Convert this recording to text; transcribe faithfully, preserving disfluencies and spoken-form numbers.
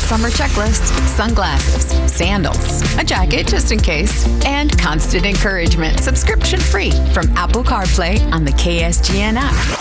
summer checklist, sunglasses, sandals, a jacket just in case, and constant encouragement subscription free from Apple CarPlay on the K S G N app.